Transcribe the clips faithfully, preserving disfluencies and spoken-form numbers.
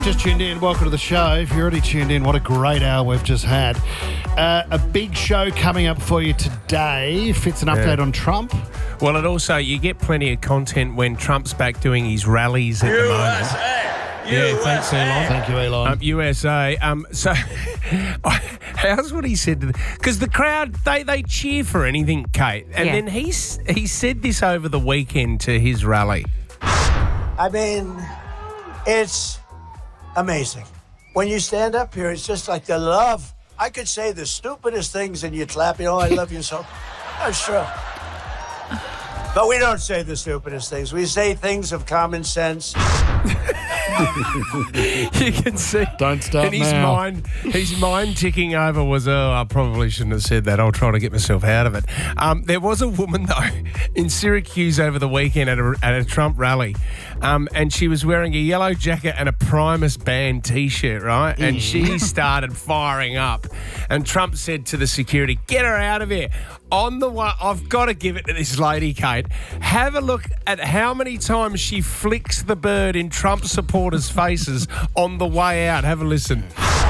Just tuned in, welcome to the show. If you're already tuned in, what a great hour we've just had. Uh, a big show coming up for you today. Fitz, an update Yeah. on Trump. Well, and also you get plenty of content when Trump's back doing his rallies at the moment. Yeah, thanks, Elon. Thank you, Elon. Um, U S A. Um, so, how's what he said? Because the crowd, they, they cheer for anything, Kate. And Yeah. then he's, he said this over the weekend to his rally. I mean, it's amazing. When you stand up here, it's just like the love. I could say the stupidest things and you'd clap, you know, I love you so. That's true. But we don't say the stupidest things. We say things of common sense. You can see. Don't start in his now. mind, his mind ticking over was, oh, I probably shouldn't have said that. I'll try to get myself out of it. Um, there was a woman, though, in Syracuse over the weekend at a, at a Trump rally, um, and she was wearing a yellow jacket and a Primus band T-shirt, right? And she started firing up. And Trump said to the security, get her out of here. On the way, I've got to give it to this lady, Kate. Have a look at how many times she flicks the bird in Trump supporters' faces on the way out. Have a listen.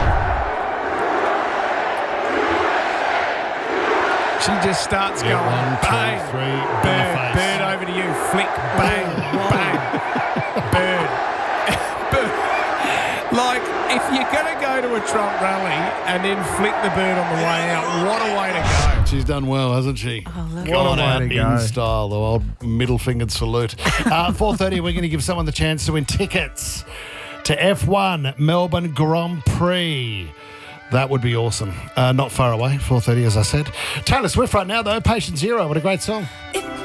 She just starts Yeah, going, one, two, bang, three, in the bird, face. bird over to you, flick, bang, bang, bird, bird. Like, if you're going to go to a Trump rally and then flick the bird on the way out, what a way to go. She's done well, hasn't she? Oh, look. What a Gone way out to in go. style, the old middle-fingered salute. Uh, four thirty, we're going to give someone the chance to win tickets to F one Melbourne Grand Prix. That would be awesome. Uh, not far away, four thirty, as I said. Taylor Swift right now, though. Patient Zero, what a great song.